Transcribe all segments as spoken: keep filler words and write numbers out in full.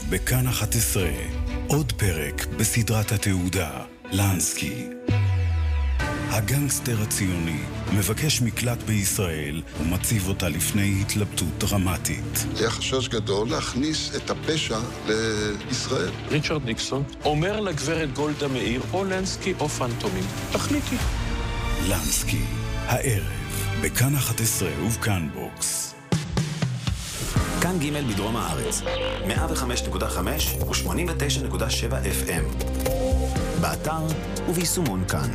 בכאן אחת עשרה, עוד פרק בסדרת התעודה, לנסקי. הגנגסטר הציוני מבקש מקלט בישראל ומציב אותה לפני התלבטות דרמטית. היה חשש גדול להכניס את הפשע לישראל. ריצ'רד ניקסון אומר לגברת גולדה מאיר, או לנסקי או פנטומים. תחליטי. לנסקי, הערב, בכאן אחת עשרה ובכאן בוקס. כאן ג' בדרום הארץ, מאה וחמש נקודה חמש ו-שמונים ותשע נקודה שבע אף אם. באתר וביישומון כאן.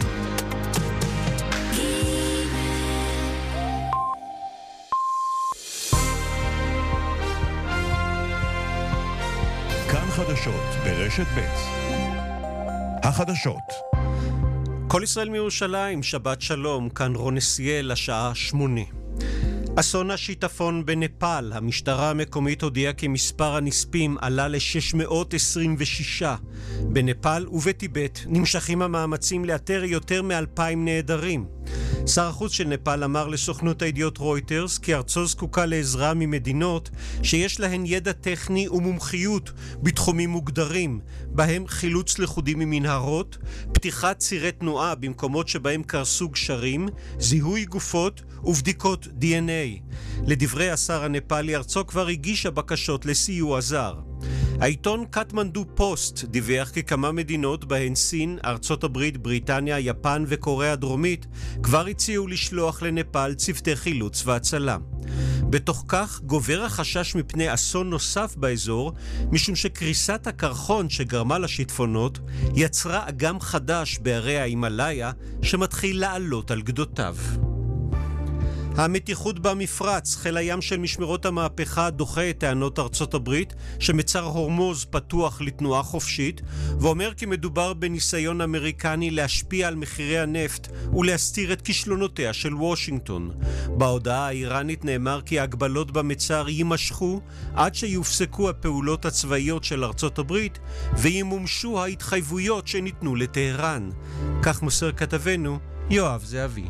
כאן חדשות ברשת ב'. החדשות. כל ישראל מירושלים, שבת שלום, כאן רון נסיאל, השעה שמונה. אסון השיטפון בנפאל, המשטרה המקומית הודיעה כי מספר הנספים עלה ל-שש מאות עשרים ושש. בנפאל ובטיבט נמשכים המאמצים לאתר יותר מ-אלפיים נעדרים. שר החוץ של נפאל אמר לסוכנות הידיעות רויטרס כי ארצו זקוקה לעזרה ממדינות שיש להן ידע טכני ומומחיות בתחומים מוגדרים, בהם חילוץ לכודים ממנהרות, פתיחת צירי תנועה במקומות שבהם קרסו גשרים, זיהוי גופות ובדיקות די אן איי. לדברי השר הנפאלי, ארצו כבר הגישה בקשות לסיוע זר. העיתון קטמנדו פוסט דיווח כי כמה מדינות בהן סין, ארצות הברית, בריטניה, יפן וקוריאה הדרומית כבר הציעו לשלוח לנפאל צוותי חילוץ והצלה. בתוך כך גובר החשש מפני אסון נוסף באזור, משום שקריסת הקרחון שגרמה לשיטפונות יצרה אגם חדש בערי ההימאליה שמתחיל לעלות על גדותיו. המתיחות במפרץ, חיל הים של משמרות המהפכה דוחה את טענות ארצות הברית שמצר הורמוז פתוח לתנועה חופשית, ואומר כי מדובר בניסיון אמריקני להשפיע על מחירי הנפט ולהסתיר את כישלונותיה של וושינגטון. בהודעה האיראנית נאמר כי ההגבלות במצר יימשכו עד שיופסקו הפעולות הצבאיות של ארצות הברית וימומשו ההתחייבויות שניתנו לטהרן. כך מוסר כתבנו יואב זהבי.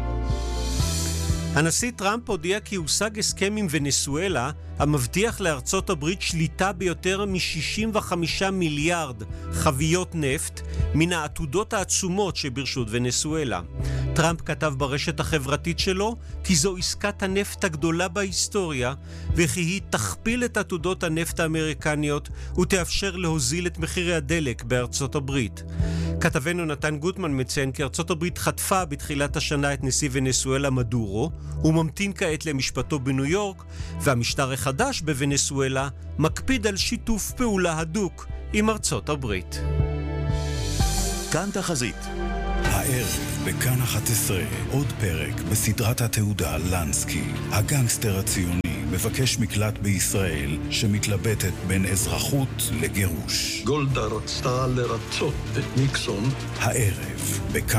הנשיא טראמפ הודיע כי הושג הסכם עם ונצואלה המבטיח לארצות הברית שליטה ביותר מ-שישים וחמישה מיליארד חביות נפט מן העתודות העצומות שברשות ונצואלה. טראמפ כתב ברשת החברתית שלו כי זו עסקת הנפט הגדולה בהיסטוריה וכי היא תכפיל את עתודות הנפט האמריקניות ותאפשר להוזיל את מחירי הדלק בארצות הברית. כתבנו נתן גוטמן מציין כי ארצות הברית חטפה בתחילת השנה את נשיא ונצואלה מדורו, הוא ממתין כעת למשפטו בניו יורק, והמשטר החדש בוונצואלה מקפיד על שיתוף פעולה הדוק עם ארצות הברית. כאן תחזית. הערב בכאן אחת עשרה, עוד פרק בסדרת התעודה לנסקי. הגנגסטר הציוני מבקש מקלט בישראל שמתלבטת בין אזרחות לגירוש. גולדה רצתה לרצות את ניקסון. הערב בכאן